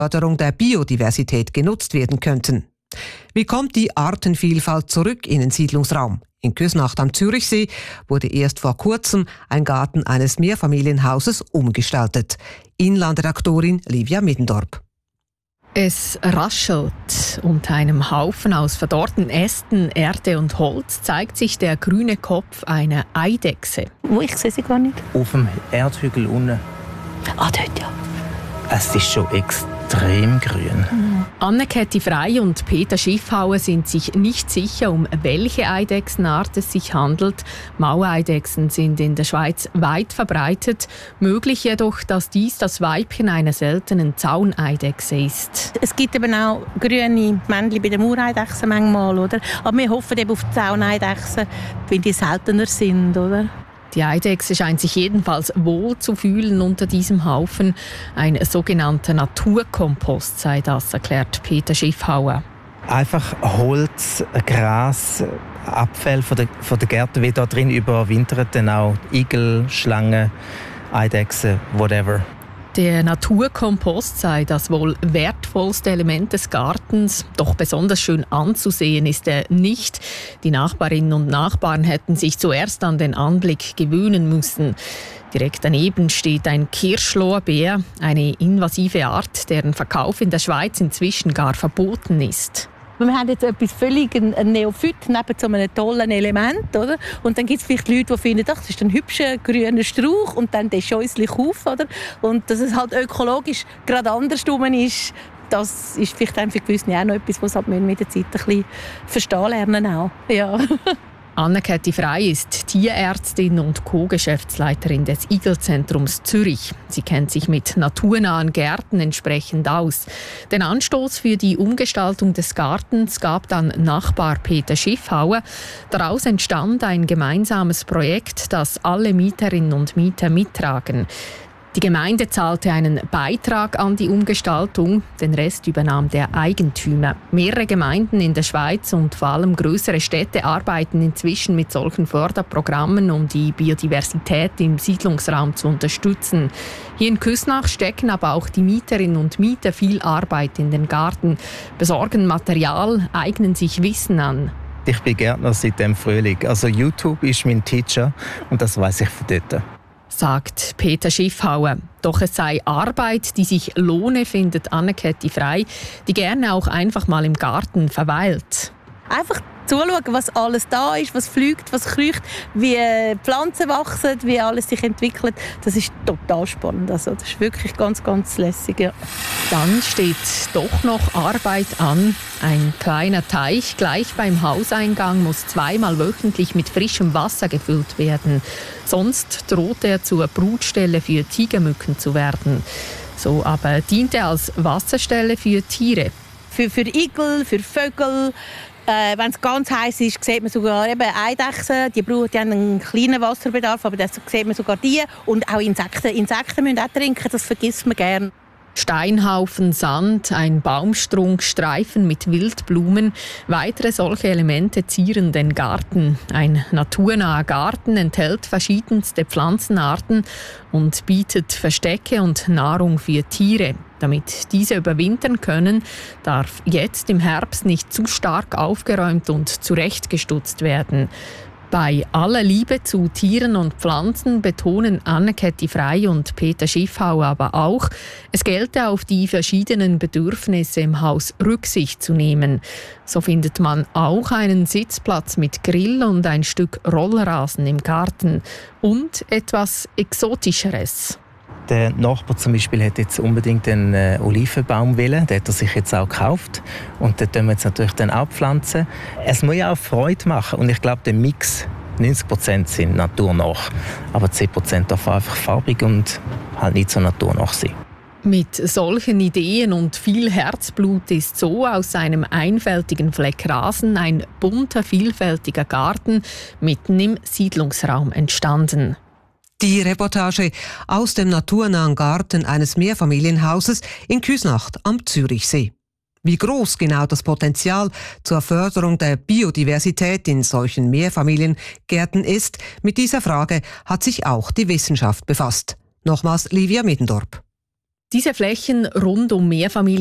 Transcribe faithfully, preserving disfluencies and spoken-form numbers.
Förderung der Biodiversität genutzt werden könnten. Wie kommt die Artenvielfalt zurück in den Siedlungsraum? In Küsnacht am Zürichsee wurde erst vor kurzem ein Garten eines Mehrfamilienhauses umgestaltet. Inlandredaktorin Livia Middendorp. Es raschelt. Unter einem Haufen aus verdorrten Ästen, Erde und Holz zeigt sich der grüne Kopf einer Eidechse. Wo? Ich sehe sie gar nicht. Auf dem Erdhügel unten. Ah, dort ja. Es ist schon extrem grün. Mhm. Anne-Käthi Frey und Peter Schiffhauer sind sich nicht sicher, um welche Eidechsenart es sich handelt. Mauereidechsen sind in der Schweiz weit verbreitet. Möglich jedoch, dass dies das Weibchen einer seltenen Zauneidechse ist. Es gibt eben auch grüne Männchen bei den Mauereidechsen manchmal, oder? Aber wir hoffen eben auf die Zauneidechsen, weil die seltener sind, oder? Die Eidechse scheint sich jedenfalls wohl zu fühlen unter diesem Haufen. Ein sogenannter Naturkompost sei das, erklärt Peter Schiffhauer. Einfach Holz, Gras, Abfälle von der, von der Gärten, wie da drin überwintern, dann auch Igel, Schlangen, Eidechsen, whatever. Der Naturkompost sei das wohl wertvollste Element des Gartens. Doch besonders schön anzusehen ist er nicht. Die Nachbarinnen und Nachbarn hätten sich zuerst an den Anblick gewöhnen müssen. Direkt daneben steht ein Kirschlorbeer, eine invasive Art, deren Verkauf in der Schweiz inzwischen gar verboten ist. Wir haben jetzt etwas völlig ein Neophyt neben so einem tollen Element, oder? Und dann gibt es vielleicht Leute, die finden, ach, das ist ein hübscher grüner Strauch und dann der scheußliche Haufen, oder? Und dass es halt ökologisch gerade andersrum ist, das ist vielleicht für gewisse auch noch etwas, was halt mit der Zeit ein bisschen verstehen lernen auch. Ja. Anne-Käthi Frey ist Tierärztin und Co-Geschäftsleiterin des Igelzentrums Zürich. Sie kennt sich mit naturnahen Gärten entsprechend aus. Den Anstoß für die Umgestaltung des Gartens gab dann Nachbar Peter Schiffhauer. Daraus entstand ein gemeinsames Projekt, das alle Mieterinnen und Mieter mittragen. Die Gemeinde zahlte einen Beitrag an die Umgestaltung, den Rest übernahm der Eigentümer. Mehrere Gemeinden in der Schweiz und vor allem grössere Städte arbeiten inzwischen mit solchen Förderprogrammen, um die Biodiversität im Siedlungsraum zu unterstützen. Hier in Küsnacht stecken aber auch die Mieterinnen und Mieter viel Arbeit in den Garten, besorgen Material, eignen sich Wissen an. Ich bin Gärtner seit dem Frühling. Also YouTube ist mein Teacher und das weiss ich von dort. Sagt Peter Schiffhauer. Doch es sei Arbeit, die sich lohne, findet Anne-Käthi Frey, die gerne auch einfach mal im Garten verweilt. Einfach zuschauen, was alles da ist, was fliegt, was kriecht, wie Pflanzen wachsen, wie alles sich entwickelt. Das ist total spannend. Also, das ist wirklich ganz, ganz lässig. Ja. Dann steht doch noch Arbeit an. Ein kleiner Teich gleich beim Hauseingang muss zweimal wöchentlich mit frischem Wasser gefüllt werden. Sonst droht er zur Brutstelle für Tigermücken zu werden. So aber dient er als Wasserstelle für Tiere. Für, für Igel, für Vögel. Äh, Wenn es ganz heiß ist, sieht man sogar eben Eidechsen. Die, brauchen, die haben einen kleinen Wasserbedarf, aber das sieht man sogar die. Und auch Insekten. Insekten müssen auch trinken, das vergisst man gerne. Steinhaufen, Sand, ein Baumstrunk, Streifen mit Wildblumen. Weitere solche Elemente zieren den Garten. Ein naturnaher Garten enthält verschiedenste Pflanzenarten und bietet Verstecke und Nahrung für Tiere. Damit diese überwintern können, darf jetzt im Herbst nicht zu stark aufgeräumt und zurechtgestutzt werden. Bei aller Liebe zu Tieren und Pflanzen betonen Anne-Käthi Frey und Peter Schiffhauer aber auch, es gelte auf die verschiedenen Bedürfnisse im Haus Rücksicht zu nehmen. So findet man auch einen Sitzplatz mit Grill und ein Stück Rollrasen im Garten und etwas Exotischeres. Der Nachbar zum Beispiel hat jetzt unbedingt einen äh, Olivenbaum wollen. Den hat er sich jetzt auch gekauft. Und den tun wir jetzt natürlich dann auch pflanzen. Es muss ja auch Freude machen. Und ich glaube, der Mix, neunzig Prozent sind naturnah. Aber zehn Prozent darf einfach farbig und halt nicht so naturnah sein. Mit solchen Ideen und viel Herzblut ist so aus einem einfältigen Fleck Rasen ein bunter, vielfältiger Garten mitten im Siedlungsraum entstanden. Die Reportage aus dem naturnahen Garten eines Mehrfamilienhauses in Küsnacht am Zürichsee. Wie groß genau das Potenzial zur Förderung der Biodiversität in solchen Mehrfamiliengärten ist, mit dieser Frage hat sich auch die Wissenschaft befasst. Nochmals Livia Middendorp. Diese Flächen rund um Mehrfamilien